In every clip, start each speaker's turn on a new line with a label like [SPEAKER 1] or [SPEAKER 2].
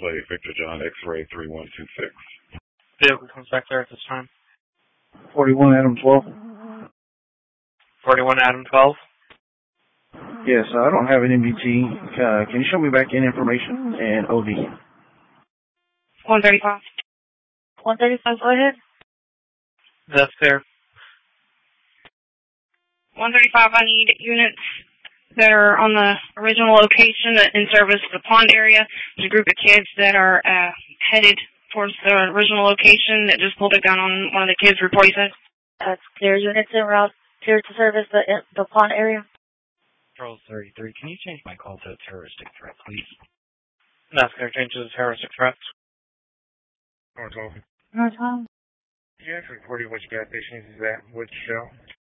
[SPEAKER 1] plate Victor John X-ray 3126.
[SPEAKER 2] Vehicle comes back there at this time.
[SPEAKER 3] 41 Adam 12.
[SPEAKER 2] 41 Adam 12.
[SPEAKER 3] Yes, I don't have an MDT. Can you show me back in information and OD?
[SPEAKER 4] 135. 135, go ahead.
[SPEAKER 2] That's clear.
[SPEAKER 4] 135, I need units that are on the original location in service of the pond area. There's a group of kids that are headed towards the original location that just pulled a gun on one of the kids, report he said.
[SPEAKER 5] That's clear. Units en route here to service the pond area.
[SPEAKER 6] Charles 33, can you change my call to a terroristic threat, please?
[SPEAKER 2] That's clear. Change to the terroristic threats.
[SPEAKER 1] North Open.
[SPEAKER 5] North Home.
[SPEAKER 1] Yeah, for 40, which gas station is that? Which show?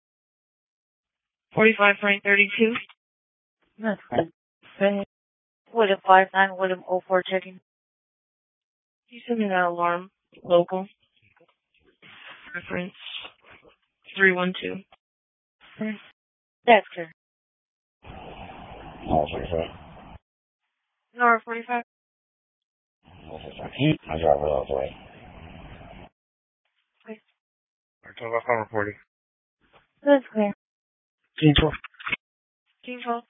[SPEAKER 4] 45 Frank 32.
[SPEAKER 5] That's good. William 59, William 04 checking.
[SPEAKER 4] You send me that alarm. Local. Reference 312.
[SPEAKER 5] That's clear.
[SPEAKER 1] North 45.
[SPEAKER 4] Nora 45.
[SPEAKER 1] I drive it all the way.
[SPEAKER 4] Okay.
[SPEAKER 1] I told my phone reporting.
[SPEAKER 5] That's clear.
[SPEAKER 2] Team 12.
[SPEAKER 4] Team 12.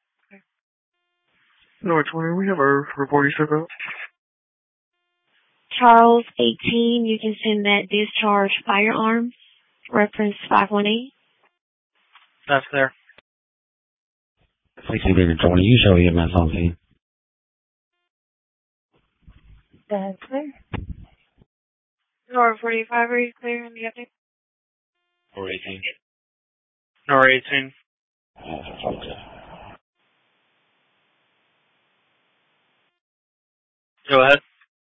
[SPEAKER 2] North 20, we have our reporting stuff out.
[SPEAKER 4] Charles 18, you can send that discharge firearms. Reference 518.
[SPEAKER 2] That's clear.
[SPEAKER 6] 16 Victor 20, you show EMS on scene.
[SPEAKER 5] That's clear.
[SPEAKER 4] Nora 45, are you clear in the update?
[SPEAKER 6] Or 18.
[SPEAKER 2] Nora 18. Go ahead.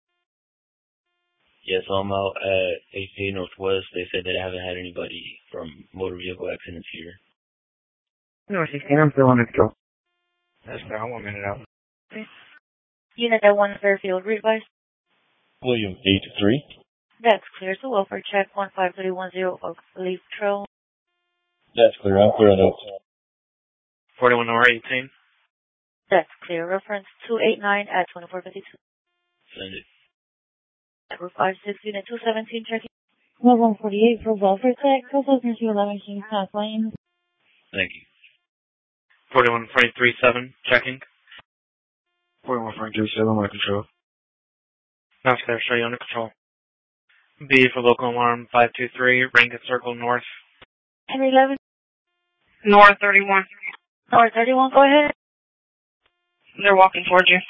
[SPEAKER 7] Yes, I'm out at 18 Northwest. They said they haven't had anybody from motor vehicle accidents here.
[SPEAKER 3] North 16, I'm still on the go.
[SPEAKER 1] That's now 1 minute out.
[SPEAKER 5] Okay. Unit at 1 Fairfield, read advice.
[SPEAKER 7] William 83.
[SPEAKER 5] That's clear. So welfare check 15310 Oak Leaf Trail.
[SPEAKER 7] That's clear. I'm clear on that.
[SPEAKER 2] 41 Nora 18.
[SPEAKER 5] That's clear. Reference 289 at 2452.
[SPEAKER 7] Send it.
[SPEAKER 5] Number 56, Unit 217, checking. 148 for welfare check. Coastal 211 King South Lane.
[SPEAKER 7] Thank you.
[SPEAKER 2] 41 Frank 37, checking.
[SPEAKER 1] 41 Frank 37, under control.
[SPEAKER 2] That's clear. Show you under control. B for local alarm 523, Rankin Circle North.
[SPEAKER 5] Henry 11.
[SPEAKER 4] Nora 31.
[SPEAKER 5] North 31, go ahead.
[SPEAKER 4] They're walking towards you.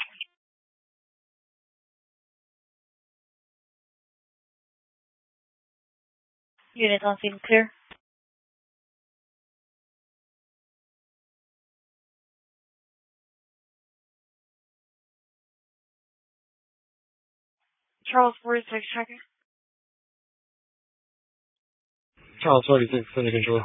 [SPEAKER 5] Unit on scene clear.
[SPEAKER 4] Charles 46, checking.
[SPEAKER 2] Charles 46, under control.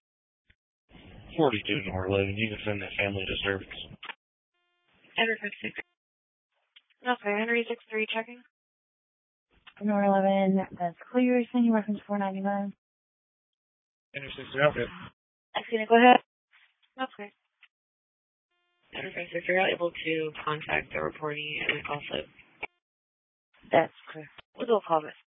[SPEAKER 1] 42 North 11, you can send that family disturbance.
[SPEAKER 4] Henry 56. Okay, Henry 63, checking.
[SPEAKER 5] North 11, that's clear. Sending reference 499.
[SPEAKER 1] Henry 60 outfit.
[SPEAKER 5] Excuse me, go ahead.
[SPEAKER 4] Okay. Henry 56, you're able to contact the reporting and also.
[SPEAKER 5] That's clear. We'll do a call back.